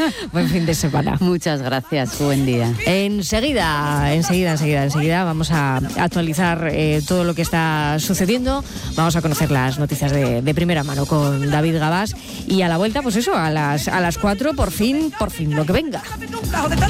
Buen fin de semana. Muchas gracias, buen día. Enseguida vamos a actualizar todo lo que está sucediendo. Vamos a conocer las noticias de primera mano con David Gabás y a la vuelta, pues eso, a las 4, por fin lo que venga.